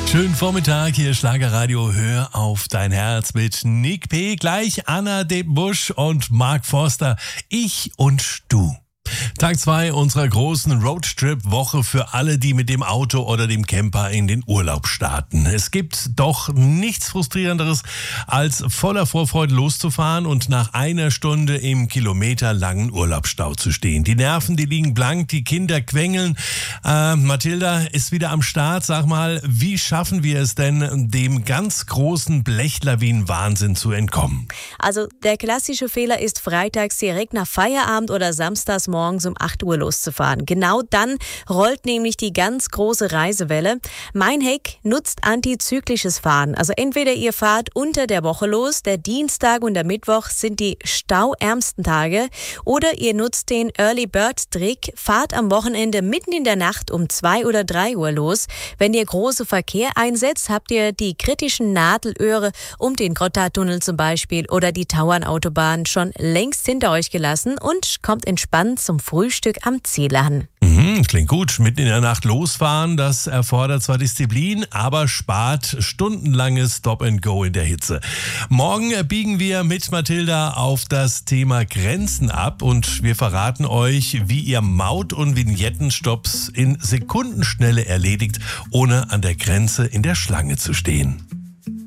Schönen Vormittag, hier Schlagerradio, hör auf dein Herz mit Nick P., gleich Anna de Busch und Mark Forster, ich und du. Tag 2 unserer großen Roadtrip-Woche für alle, die mit dem Auto oder dem Camper in den Urlaub starten. Es gibt doch nichts Frustrierenderes, als voller Vorfreude loszufahren und nach einer Stunde im kilometerlangen Urlaubsstau zu stehen. Die Nerven, die liegen blank, die Kinder quengeln. Mathilda ist wieder am Start. Sag mal, wie schaffen wir es denn, dem ganz großen Blechlawinen-Wahnsinn zu entkommen? Also der klassische Fehler ist, freitags direkt nach Feierabend oder samstags morgens um 8 Uhr loszufahren. Genau dann rollt nämlich die ganz große Reisewelle. Mein Hack nutzt antizyklisches Fahren. Also entweder ihr fahrt unter der Woche los, der Dienstag und der Mittwoch sind die stauärmsten Tage, oder ihr nutzt den Early Bird Trick, fahrt am Wochenende mitten in der Nacht um 2 oder 3 Uhr los. Wenn ihr große Verkehr einsetzt, habt ihr die kritischen Nadelöhre um den Gotthardtunnel zum Beispiel oder die Tauernautobahn schon längst hinter euch gelassen und kommt entspannt zum Frühstück am Ziel an. Klingt gut. Mitten in der Nacht losfahren, das erfordert zwar Disziplin, aber spart stundenlanges Stop-and-Go in der Hitze. Morgen biegen wir mit Mathilda auf das Thema Grenzen ab und wir verraten euch, wie ihr Maut- und Vignettenstopps in Sekundenschnelle erledigt, ohne an der Grenze in der Schlange zu stehen.